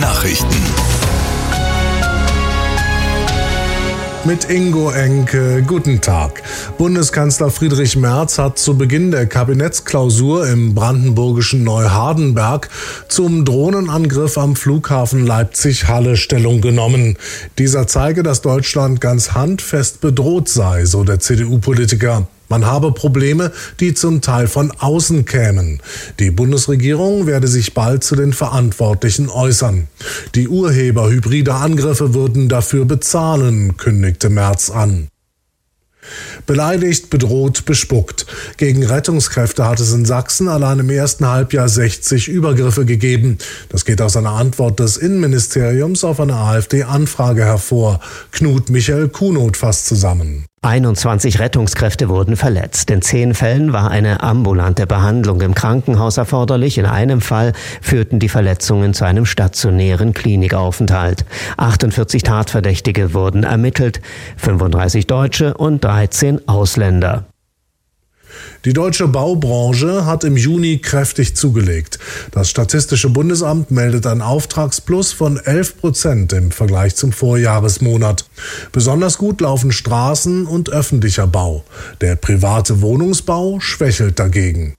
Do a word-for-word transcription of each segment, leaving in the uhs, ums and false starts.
Nachrichten mit Ingo Enke. Guten Tag. Bundeskanzler Friedrich Merz hat zu Beginn der Kabinettsklausur im brandenburgischen Neuhardenberg zum Drohnenangriff am Flughafen Leipzig-Halle Stellung genommen. Dieser zeige, dass Deutschland ganz handfest bedroht sei, so der C D U-Politiker. Man habe Probleme, die zum Teil von außen kämen. Die Bundesregierung werde sich bald zu den Verantwortlichen äußern. Die Urheber hybrider Angriffe würden dafür bezahlen, kündigte Merz an. Beleidigt, bedroht, bespuckt. Gegen Rettungskräfte hat es in Sachsen allein im ersten Halbjahr sechzig Übergriffe gegeben. Das geht aus einer Antwort des Innenministeriums auf eine AfD-Anfrage hervor. Knut Michael Kunoth fasst zusammen. einundzwanzig Rettungskräfte wurden verletzt. In zehn Fällen war eine ambulante Behandlung im Krankenhaus erforderlich. In einem Fall führten die Verletzungen zu einem stationären Klinikaufenthalt. achtundvierzig Tatverdächtige wurden ermittelt, fünfunddreißig Deutsche und dreizehn Ausländer. Die deutsche Baubranche hat im Juni kräftig zugelegt. Das Statistische Bundesamt meldet ein Auftragsplus von elf Prozent im Vergleich zum Vorjahresmonat. Besonders gut laufen Straßen und öffentlicher Bau. Der private Wohnungsbau schwächelt dagegen.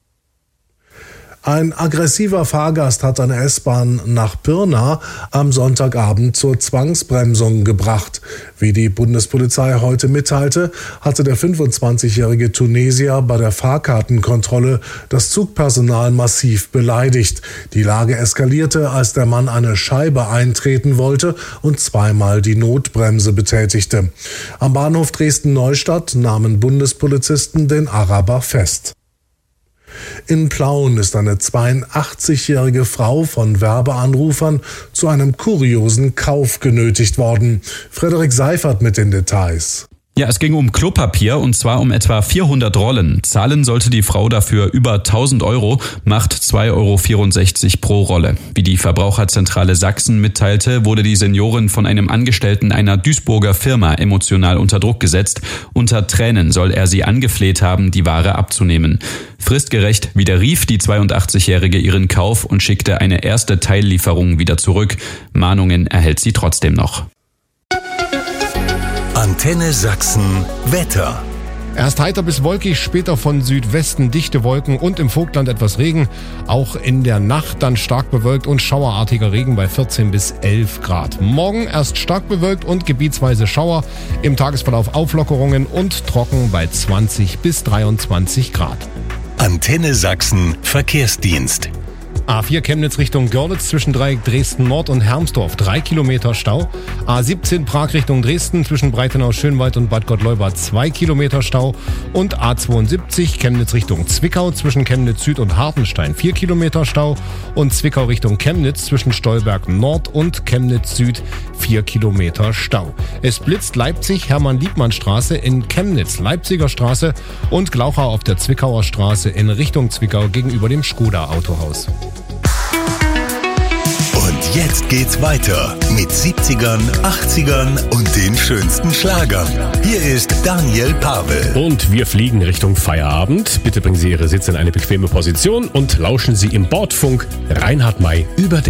Ein aggressiver Fahrgast hat eine S-Bahn nach Pirna am Sonntagabend zur Zwangsbremsung gebracht. Wie die Bundespolizei heute mitteilte, hatte der fünfundzwanzigjährige Tunesier bei der Fahrkartenkontrolle das Zugpersonal massiv beleidigt. Die Lage eskalierte, als der Mann eine Scheibe eintreten wollte und zweimal die Notbremse betätigte. Am Bahnhof Dresden-Neustadt nahmen Bundespolizisten den Araber fest. In Plauen ist eine zweiundachtzigjährige Frau von Werbeanrufern zu einem kuriosen Kauf genötigt worden. Frederik Seifert mit den Details. Ja, es ging um Klopapier und zwar um etwa vierhundert Rollen. Zahlen sollte die Frau dafür über tausend Euro, macht zwei Euro vierundsechzig pro Rolle. Wie die Verbraucherzentrale Sachsen mitteilte, wurde die Seniorin von einem Angestellten einer Duisburger Firma emotional unter Druck gesetzt. Unter Tränen soll er sie angefleht haben, die Ware abzunehmen. Fristgerecht widerrief die zweiundachtzigjährige ihren Kauf und schickte eine erste Teillieferung wieder zurück. Mahnungen erhält sie trotzdem noch. Antenne Sachsen Wetter. Erst heiter bis wolkig, später von Südwesten dichte Wolken und im Vogtland etwas Regen. Auch in der Nacht dann stark bewölkt und schauerartiger Regen bei vierzehn bis elf Grad. Morgen erst stark bewölkt und gebietsweise Schauer. Im Tagesverlauf Auflockerungen und trocken bei zwanzig bis dreiundzwanzig Grad. Antenne Sachsen Verkehrsdienst. A vier Chemnitz Richtung Görlitz zwischen Dreieck Dresden Nord und Hermsdorf, drei Kilometer Stau. A siebzehn Prag Richtung Dresden zwischen Breitenau-Schönwald und Bad Gottleuba, zwei Kilometer Stau. Und A zweiundsiebzig Chemnitz Richtung Zwickau zwischen Chemnitz Süd und Hartenstein, vier Kilometer Stau. Und Zwickau Richtung Chemnitz zwischen Stolberg Nord und Chemnitz Süd, vier Kilometer Stau. Es blitzt Leipzig Hermann-Liebmann-Straße in Chemnitz, Leipziger Straße und Glauchau auf der Zwickauer Straße in Richtung Zwickau gegenüber dem Skoda Autohaus. Und jetzt geht's weiter mit siebzigern, achtzigern und den schönsten Schlagern. Hier ist Daniel Pavel. Und wir fliegen Richtung Feierabend. Bitte bringen Sie Ihre Sitze in eine bequeme Position und lauschen Sie im Bordfunk Reinhard May über den